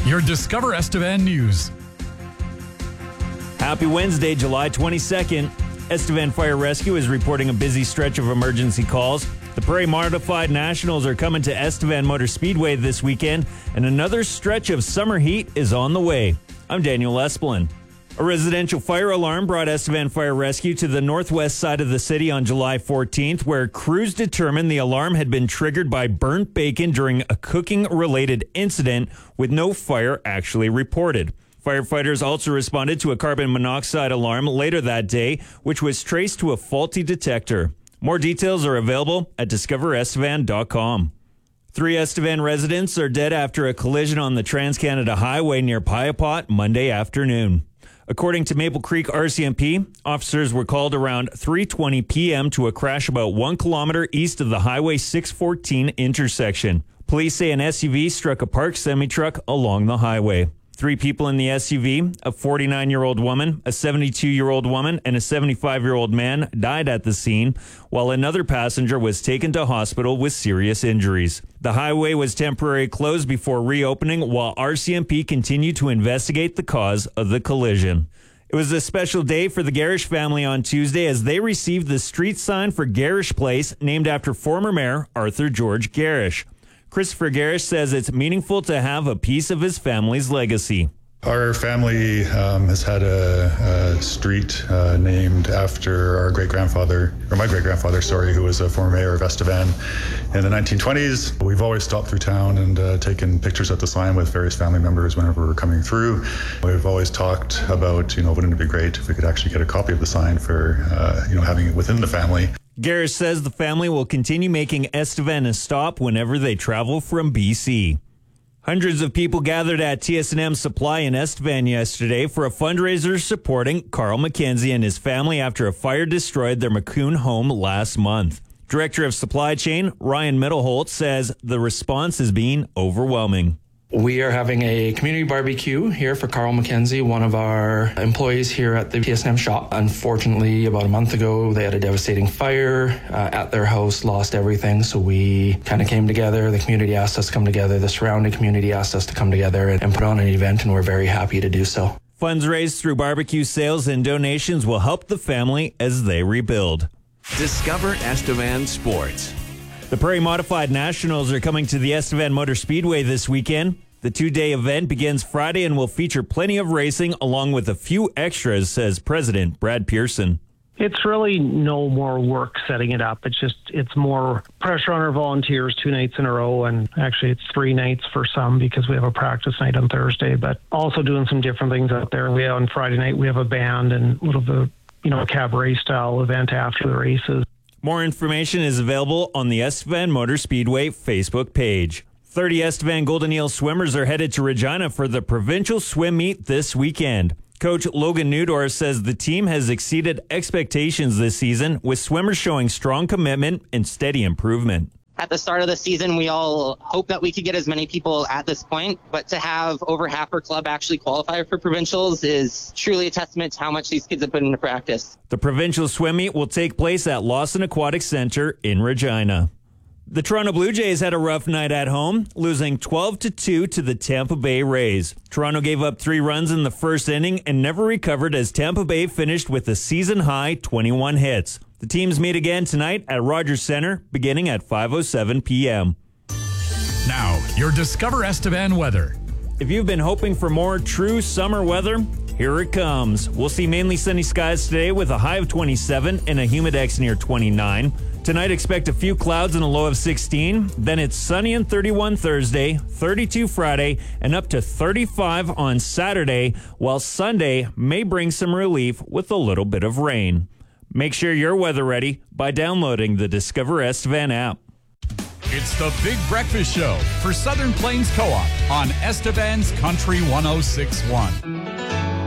your Discover Estevan news. Happy Wednesday, July 22nd. Estevan Fire Rescue is reporting a busy stretch of emergency calls. The Prairie Modified Nationals are coming to Estevan Motor Speedway this weekend, and another stretch of summer heat is on the way. I'm Daniel Esplin. A residential fire alarm brought Estevan Fire Rescue to the northwest side of the city on July 14th, where crews determined the alarm had been triggered by burnt bacon during a cooking-related incident, with no fire actually reported. Firefighters also responded to a carbon monoxide alarm later that day, which was traced to a faulty detector. More details are available at discoverestevan.com. 3 Estevan residents are dead after a collision on the Trans-Canada Highway near Piapot Monday afternoon. According to Maple Creek RCMP, officers were called around 3:20 p.m. to a crash about 1 kilometer east of the Highway 614 intersection. Police say an SUV struck a parked semi-truck along the highway. 3 people in the SUV, a 49-year-old woman, a 72-year-old woman, and a 75-year-old man died at the scene, while another passenger was taken to hospital with serious injuries. The highway was temporarily closed before reopening, while RCMP continued to investigate the cause of the collision. It was a special day for the Garish family on Tuesday as they received the street sign for Garish Place, named after former Mayor Arthur George Garish. Christopher Garish says it's meaningful to have a piece of his family's legacy. Our family has had a street named after our my great-grandfather, who was a former mayor of Estevan in the 1920s. We've always stopped through town and taken pictures at the sign with various family members whenever we're coming through. We've always talked about, wouldn't it be great if we could actually get a copy of the sign for, having it within the family. Garish says the family will continue making Estevan a stop whenever they travel from BC. Hundreds of people gathered at TS&M Supply in Estevan yesterday for a fundraiser supporting Carl McKenzie and his family after a fire destroyed their Macun home last month. Director of Supply Chain, Ryan Middleholt, says the response has been overwhelming. We are having a community barbecue here for Carl McKenzie, one of our employees here at the TS&M shop. Unfortunately, about a month ago, they had a devastating fire at their house, lost everything. So we kind of came together. The community asked us to come together. The surrounding community asked us to come together and put on an event, and we're very happy to do so. Funds raised through barbecue sales and donations will help the family as they rebuild. Discover Estevan Sports. The Prairie Modified Nationals are coming to the Estevan Motor Speedway this weekend. The 2-day event begins Friday and will feature plenty of racing along with a few extras, says President Brad Pearson. It's really no more work setting it up. It's more pressure on our volunteers 2 nights in a row. And actually it's 3 nights for some because we have a practice night on Thursday, but also doing some different things out there. On Friday night, we have a band and a little bit, a cabaret style event after the races. More information is available on the Estevan Motor Speedway Facebook page. 30 Estevan Golden Eel swimmers are headed to Regina for the provincial swim meet this weekend. Coach Logan Newdorf says the team has exceeded expectations this season, with swimmers showing strong commitment and steady improvement. At the start of the season, we all hoped that we could get as many people at this point, but to have over half our club actually qualify for provincials is truly a testament to how much these kids have put into practice. The provincial swim meet will take place at Lawson Aquatic Center in Regina. The Toronto Blue Jays had a rough night at home, losing 12-2 to the Tampa Bay Rays. Toronto gave up 3 runs in the first inning and never recovered as Tampa Bay finished with a season-high 21 hits. The teams meet again tonight at Rogers Center, beginning at 5:07 p.m. Now, your Discover Estevan weather. If you've been hoping for more true summer weather, here it comes. We'll see mainly sunny skies today with a high of 27 and a humidex near 29. Tonight, expect a few clouds and a low of 16. Then it's sunny and 31 Thursday, 32 Friday, and up to 35 on Saturday, while Sunday may bring some relief with a little bit of rain. Make sure you're weather ready by downloading the Discover Estevan app. It's the Big Breakfast Show for Southern Plains Co-op on Estevan's Country 106.1.